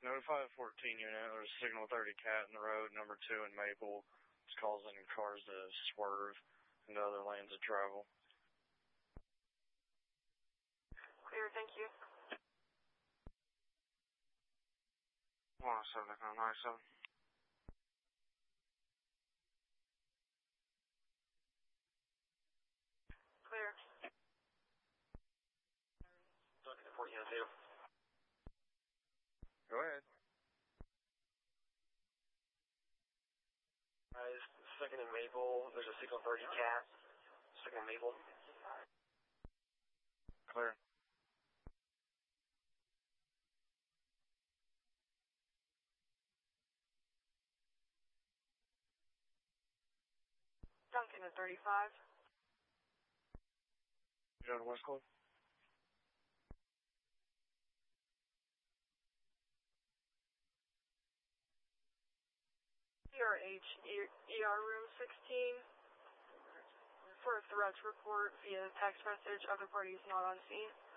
Notify the 14 unit. There's a signal 30 cat in the road, number 2 in Maple. It's causing cars to swerve into other lanes of travel. Clear, thank you. 107, 97. Clear. Talking to 1402. Go ahead. Guys, second in Maple, there's a signal 30 cat. Second in Maple. Clear. Duncan at 35. You know the West Club? CRH, ER room 16. For a threats report via text message, other parties not on scene.